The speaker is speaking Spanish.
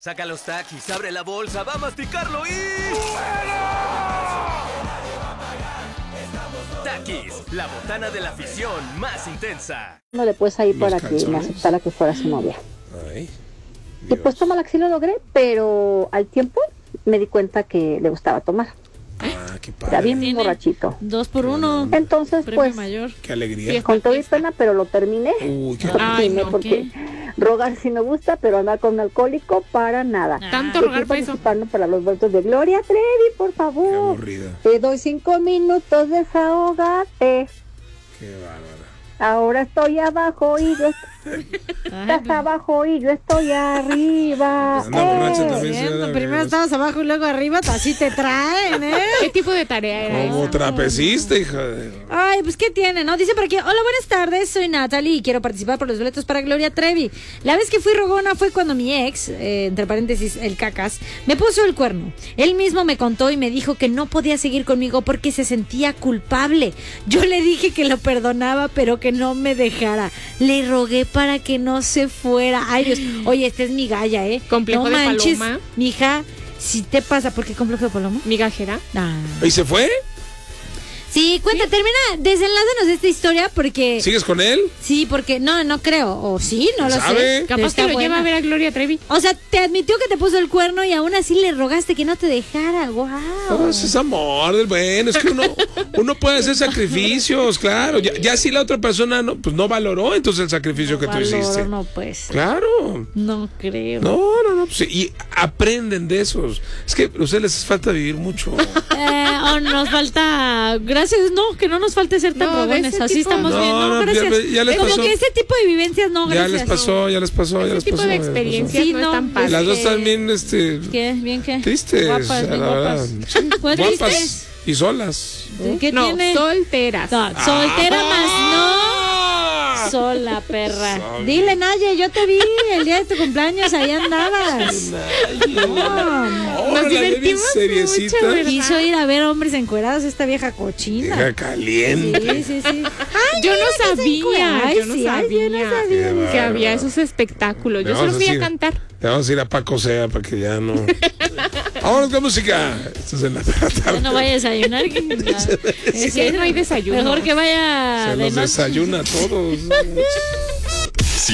Saca los taquis, abre la bolsa, va a masticarlo y... Taquis, la botana de la afición más intensa. No le puedes ahí para que calzones. me aceptara que fuera su novia. Ay, Y pues toma que sí lo logré, pero al tiempo me di cuenta que le gustaba tomar. qué Era padre. bien Tiene borrachito. 2 por 1. Entonces, Premio pues, mayor. Qué alegría. con todo y pena, pero lo terminé. Uy, qué Lo Ay, terminé no, porque rogar sí me gusta, pero andar con un alcohólico para nada. Tanto Estoy rogar para eso. participando para los vueltos de Gloria Trevi, por Qué favor. aburrida. Te doy 5 minutos, desahógate. Qué bárbara. Ahora estoy abajo y yo estás abajo y yo estoy arriba. Anda borracha también, señora. Primero estabas abajo y luego arriba, así te traen, ¿eh? ¿Qué tipo de tarea era Como esa? trapecista, hija de... Ay, pues ¿qué tiene, no? Dice por aquí, hola, buenas tardes, soy Natalie y quiero participar por los boletos para Gloria Trevi. La vez que fui rogona fue cuando mi ex, entre paréntesis, el cacas, me puso el cuerno. Él mismo me contó y me dijo que no podía seguir conmigo porque se sentía culpable. Yo le dije que lo perdonaba, pero que no me dejara. Le rogué para que no se fuera. Ay, Dios. Oye, esta es mi galla, ¿eh? Complejo no de manches, paloma. mija, si te pasa, ¿por qué complejo de paloma? Migajera. Ah. ¿Y se fue? Sí, cuenta, termina, desenlázanos esta historia porque... ¿Sigues con él? Sí, porque no creo, o sí, no lo ¿Sabe? sé. Capaz Está que lo buena. lleva a ver a Gloria Trevi. O sea, te admitió que te puso el cuerno y aún así le rogaste que no te dejara. ¡Wow! No, ese es amor del bueno. Es que uno puede hacer sacrificios, claro. Ya si la otra persona pues no valoró entonces el sacrificio que tú hiciste. No, pues. Claro. No creo. No, pues, sí, y aprenden de esos. Es que a ustedes les falta vivir mucho. O nos falta. Gracias, no, que no nos falte ser tan No, de rogones. ese Así tipo- estamos No, bien. No, no, gracias. ya les Como pasó. que ese tipo de vivencias, no, Ya gracias. les pasó. Ese tipo de experiencias Sí, no, no, están pues, Las padres. dos también, ¿Qué? ¿Bien qué? tristes. Guapas, bien la verdad. guapas. Sí, Pues guapas tristes. y solas. ¿Qué No, tiene? solteras. No, soltera más no. Ah. Sola, perra. Dile, Naye, yo te vi el día de tu cumpleaños, ahí andabas. No, Nos divertimos seriecita. mucho, ¿verdad? quiso ir a ver hombres encuerados, esta vieja cochina. Deja caliente. Sí. Ay, Yo mira no que se sabía, encuera. Ay, yo no sí, ay, yo no sabía. sabía. Qué Que bárbaro. había esos espectáculos. Le Yo solo vamos fui a decir- cantar. Le vamos a ir a Paco Sea para que ya no. Vámonos con música. Esto es en la tarde. Ya no vaya a desayunar. Es que no hay desayuno. Mejor que vaya Se de los noche. desayuna a todos.